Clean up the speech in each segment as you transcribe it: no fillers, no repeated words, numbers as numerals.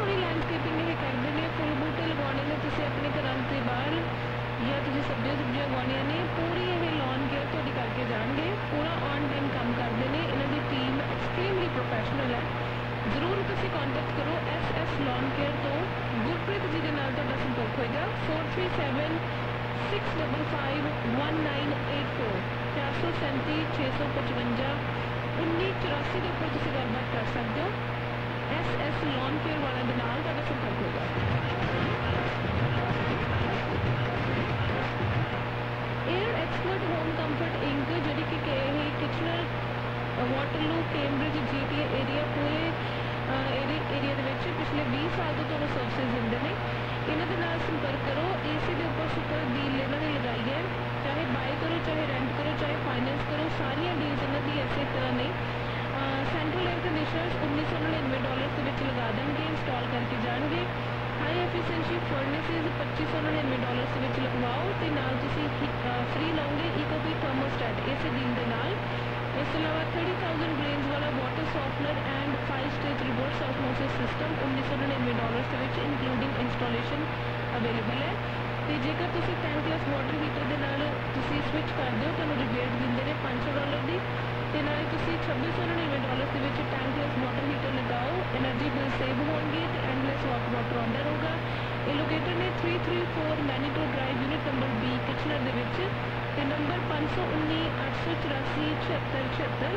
सोहनी landscaping ये करते हैं। फुल बूटे लगवाने ने तुसीं अपने घरां दे बाहर या तुसीं सब्जियां सुब्जियां उगाउणियां ने, पूरी ये लॉन केयर तुहाडी करके जाणगे। पूरा ऑन टाइम काम करते हैं। इन्हां दी टीम एक्सट्रीमली प्रोफैशनल है। जरूर तुसीं कॉन्टैक्ट करो SS लॉन केयर तो। गुरप्रीत जी दे नाल तुहाडा संपर्क होएगा 4376551984 437 655 1984 के उपर तुसीं गलबात कर सकते हो। SS लॉन केयर वाले दे नाल तुहाडा संपर्क होगा। Air expert home comfort ink जिहड़ी कि Kitchener Waterloo Cambridge GTA area पूरे एरिया दे विच पिछले 20 साल तो तुहानूं सर्विसिज दिंदे ने। इन्हां दे नाल संपर्क करो। AC दे उपर सुपर डील इन्हां ने लगाई है। चाहे बाय करो, चाहे रेंट करो, चाहे फाइनेंस करो, सारियां डील्स इन्हां दी इसे तरह ने। सेंट्रल एयर कंडीशनर्स $1999 के विच लगा देंगे, इंस्टॉल करके जाएंगे। हाई एफिशिएंसी फर्नेसिस $2599 के विच लगवाओ तो नाल तुसीं फ्री लओगे इकोपी थर्मोस्टैट इस डील दे नाल। इस अलावा 30,000 ग्रेन्स वाला water softener and 5 stage reverse osmosis system $1999 के विच इंक्लूडिंग इंस्टॉलेशन अवेलेबल है। तो जेकर तुसीं टैंकलैस वाटर हीटर दे नाल तुसीं स्विच करदे हो तुहानूं रिबेट दिंदे ने $500 दी। ते नाले तुसीं $2699 के विच टैंकलैस वाटर हीटर लगाओ। एनर्जी बिल सेव होणगे ते एंडलैस हॉट वाटर आउंदा रहूगा। ये लोकेटेड ने 334 मैनीटो drive unit number B Kitchener दे विच ते नंबर 519 884 7676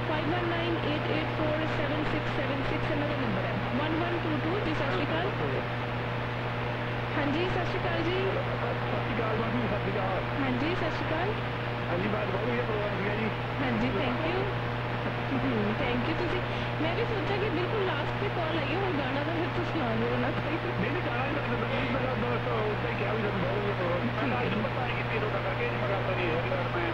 5198847676 इन्हां दा नंबर है। 1122 जी सत श्री अकाल। हाँ जी सत श्री अकाल जी। हाँ जी सत श्री अकाल। हाँ जी बात बहुत बढ़िया प्रोग्राम किया जी। हाँ जी थैंक यू तुसी। मैं भी सोचा कि बिल्कुल लास्ट पे कॉल आई है और गाना तो फिर तो सुना दो ना कोई। नहीं गाना मेरा दोस्त उससे क्या भी बहुत बढ़िया प्रोग्राम मैं आज पता नहीं कि तीनों का करके मगर नहीं है मैं